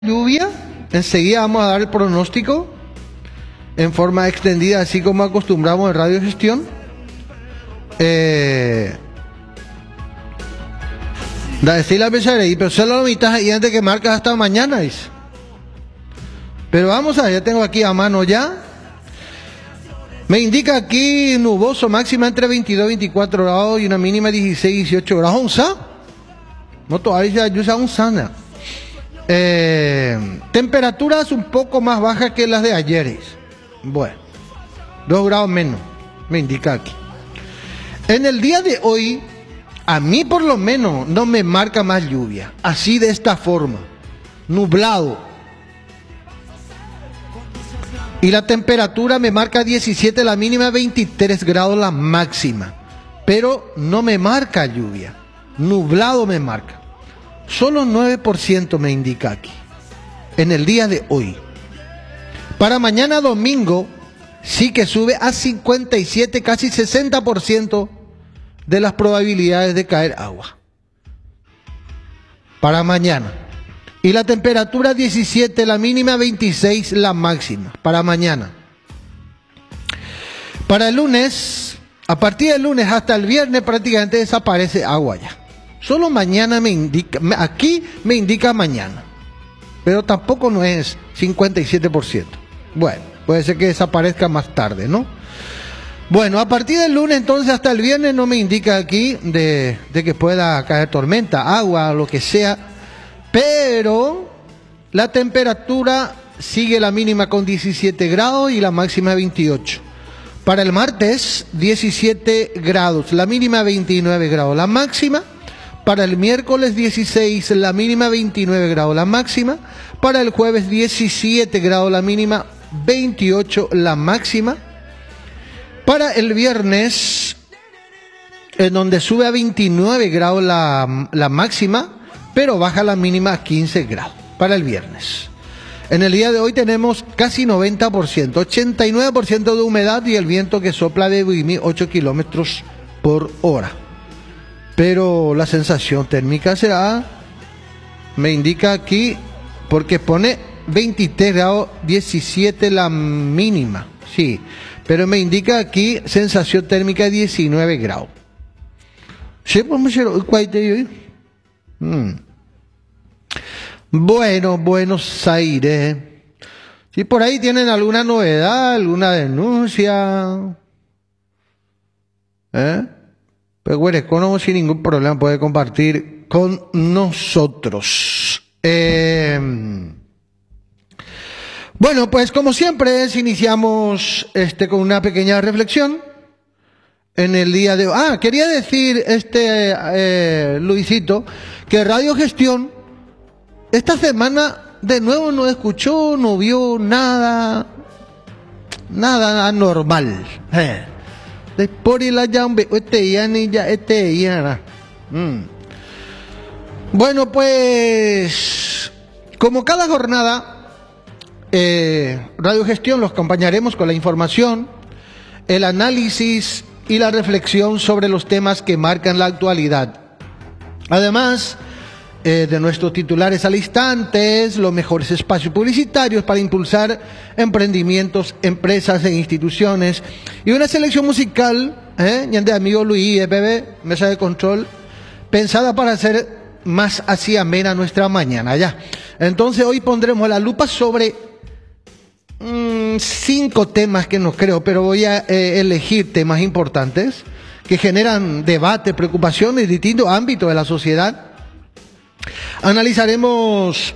Lluvia, enseguida vamos a dar el pronóstico en forma extendida, así como acostumbramos en Radio Gestión. Sí, la pensaré ahí, pero solo la mitad y antes que marcas hasta mañana, dice. Pero vamos a ver, ya tengo aquí a mano ya. Me indica aquí nuboso, máxima entre 22 y 24 grados y una mínima 16 y 18 grados. ¿Onza? No, todavía yo usa onzana. Temperaturas un poco más bajas que las de ayer. Bueno, 2 grados menos, me indica aquí. En el día de hoy, a mí por lo menos no me marca más lluvia. Así de esta forma, nublado. Y la temperatura me marca 17 la mínima, 23 grados la máxima. Pero no me marca lluvia, nublado me marca. Solo 9% me indica aquí, en el día de hoy. Para mañana domingo, sí que sube a 57, casi 60% de las probabilidades de caer agua. Para mañana. Y la temperatura 17, la mínima 26, la máxima. Para mañana. Para el lunes, a partir del lunes hasta el viernes prácticamente desaparece agua ya. Solo mañana me indica, aquí me indica mañana, pero tampoco no es 57%. Bueno, puede ser que desaparezca más tarde, ¿no? Bueno, a partir del lunes entonces hasta el viernes no me indica aquí de que pueda caer tormenta, agua, lo que sea, pero la temperatura sigue la mínima con 17 grados y la máxima 28. Para el martes, 17 grados, la mínima 29 grados, la máxima. Para el miércoles 16, la mínima 29 grados, la máxima. Para el jueves 17 grados, la mínima 28, la máxima. Para el viernes, en donde sube a 29 grados la máxima, pero baja la mínima a 15 grados para el viernes. En el día de hoy tenemos casi 90%, 89% de humedad y el viento que sopla de 8 kilómetros por hora. Pero la sensación térmica será, me indica aquí, porque pone 23 grados, 17 la mínima, sí, pero me indica aquí sensación térmica 19 grados. ¿Sí? Bueno, Buenos Aires. Si por ahí tienen alguna novedad, alguna denuncia, pues bueno, Economo sin ningún problema puede compartir con nosotros. Bueno, pues como siempre iniciamos con una pequeña reflexión en el día de hoy. Quería decir Luisito, que Radio Gestión esta semana de nuevo no escuchó, no vio nada anormal. Bueno, pues como cada jornada, Radio Gestión los acompañaremos con la información, el análisis y la reflexión sobre los temas que marcan la actualidad. Además de nuestros titulares al instante, los mejores espacios publicitarios para impulsar emprendimientos, empresas e instituciones, y una selección musical, de amigo Luis, mesa de control, pensada para hacer más así amena nuestra mañana ya. Entonces hoy pondremos la lupa sobre 5 temas que no creo, pero voy a elegir temas importantes que generan debate, preocupación en distintos ámbitos de la sociedad. Analizaremos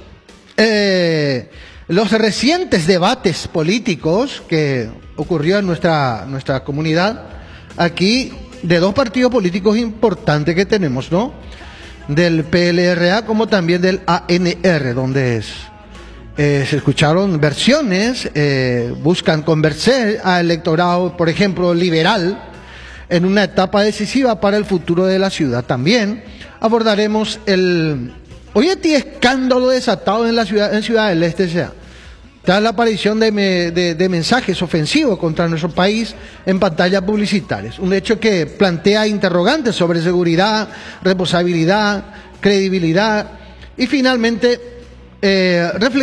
los recientes debates políticos que ocurrió en nuestra comunidad, aquí, de 2 partidos políticos importantes que tenemos, ¿no? Del PLRA como también del ANR, donde se escucharon versiones, buscan convencer al electorado, por ejemplo, liberal, en una etapa decisiva para el futuro de la ciudad. También abordaremos hoy este escándalo desatado en Ciudad del Este, tras la aparición de mensajes ofensivos contra nuestro país en pantallas publicitarias. Un hecho que plantea interrogantes sobre seguridad, responsabilidad, credibilidad y finalmente reflexión